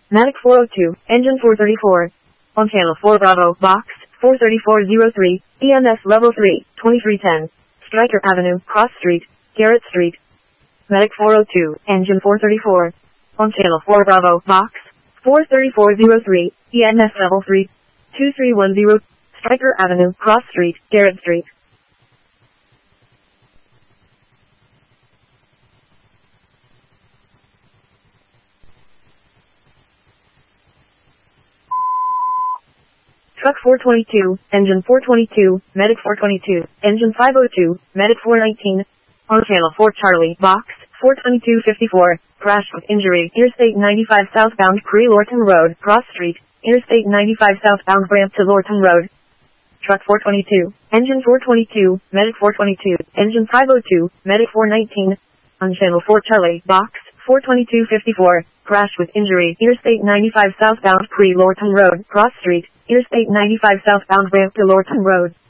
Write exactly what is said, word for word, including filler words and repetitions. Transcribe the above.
Medic four oh two, engine four thirty-four. On channel four Bravo, box, four thirty-four oh three, E M S level three, twenty-three ten. Stryker Avenue, Cross Street, Garrett Street. Medic four oh two, engine four thirty-four. On channel four Bravo, box, four thirty-four oh three, E M S level three, two three one zero. Stryker Avenue, Cross Street, Garrett Street. Truck four twenty-two, engine four twenty-two, medic four twenty-two, engine five oh two, medic four nineteen. On channel four Charlie, box, four twenty-two fifty-four, crash with injury, Interstate ninety-five southbound Pre-Lorton Road, Cross Street, Interstate ninety-five southbound ramp to Lorton Road. Truck four twenty-two, engine four twenty-two, medic four twenty-two, engine five oh two, medic four nineteen. On channel four Charlie, box, four twenty-two fifty-four, crash with injury, Interstate ninety-five southbound Pre-Lorton Road, Cross Street, Interstate ninety-five southbound ramp to Lorton Road.